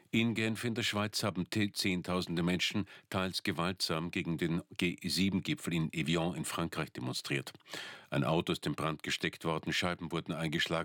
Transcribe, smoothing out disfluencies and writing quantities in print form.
In Genf in der Schweiz haben Zehntausende Menschen teils gewaltsam gegen den G7-Gipfel in Evian in Frankreich demonstriert. Ein Auto ist in Brand gesteckt worden, Scheiben wurden eingeschlagen.